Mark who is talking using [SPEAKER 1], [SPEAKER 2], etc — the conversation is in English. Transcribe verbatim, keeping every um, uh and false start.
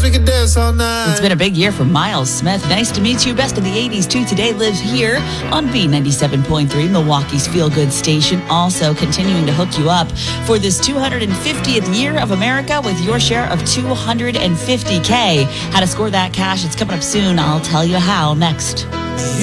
[SPEAKER 1] we could dance all night.
[SPEAKER 2] It's been a big year for Miles Smith. Nice to meet you. Best of the eighties too. Today lives here on B ninety-seven point three, Milwaukee's feel-good station. Also continuing to hook you up for this two hundred fiftieth year of America with your share of two hundred fifty K. How to score that cash, it's coming up soon. I'll tell you how next.